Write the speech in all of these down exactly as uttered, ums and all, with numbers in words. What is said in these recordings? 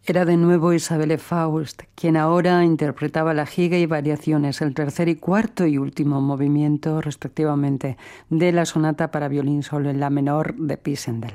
Era de nuevo Isabelle Faust, quien ahora interpretaba la giga y variaciones, el tercer y cuarto y último movimiento, respectivamente, de la sonata para violín solo en la menor de Pisendel.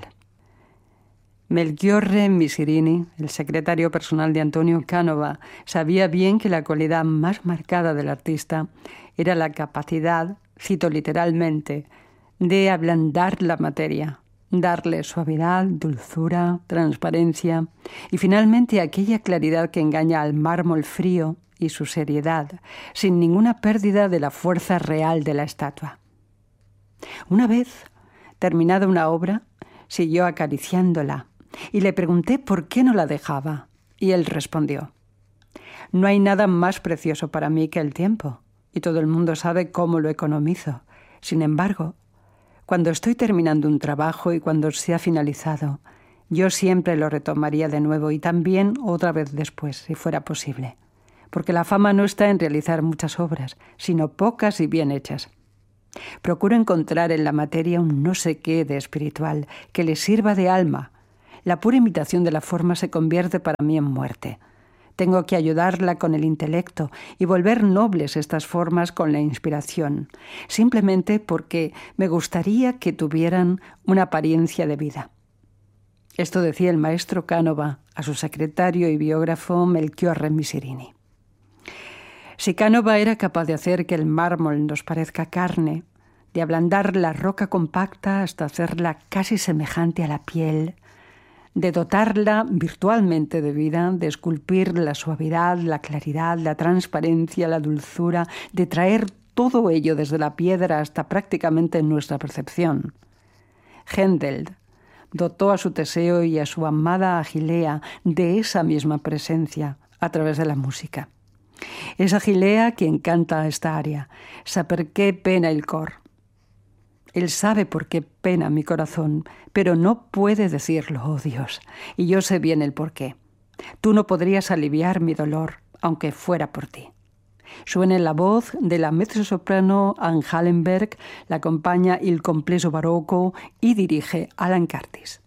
Melchiorre Misirini, el secretario personal de Antonio Canova, sabía bien que la cualidad más marcada del artista era la capacidad, cito literalmente, de ablandar la materia, darle suavidad, dulzura, transparencia y finalmente aquella claridad que engaña al mármol frío y su seriedad, sin ninguna pérdida de la fuerza real de la estatua. Una vez, terminada una obra, siguió acariciándola y le pregunté por qué no la dejaba, y él respondió: «No hay nada más precioso para mí que el tiempo, y todo el mundo sabe cómo lo economizo. Sin embargo, cuando estoy terminando un trabajo y cuando se ha finalizado, yo siempre lo retomaría de nuevo y también otra vez después, si fuera posible. Porque la fama no está en realizar muchas obras, sino pocas y bien hechas. Procuro encontrar en la materia un no sé qué de espiritual que le sirva de alma. La pura imitación de la forma se convierte para mí en muerte. Tengo que ayudarla con el intelecto y volver nobles estas formas con la inspiración, simplemente porque me gustaría que tuvieran una apariencia de vida». Esto decía el maestro Canova a su secretario y biógrafo Melchiorre Misirini. Si Canova era capaz de hacer que el mármol nos parezca carne, de ablandar la roca compacta hasta hacerla casi semejante a la piel, de dotarla virtualmente de vida, de esculpir la suavidad, la claridad, la transparencia, la dulzura, de traer todo ello desde la piedra hasta prácticamente nuestra percepción. Händel dotó a su Teseo y a su amada Agilea de esa misma presencia a través de la música. Es Agilea quien canta esta aria, «Saper qué pena el cor». Él sabe por qué pena mi corazón, pero no puede decirlo, oh Dios, y yo sé bien el por qué. Tú no podrías aliviar mi dolor, aunque fuera por ti. Suena en la voz de la mezzosoprano Anne Hallenberg, la acompaña Il Complesso Barocco y dirige Alan Curtis.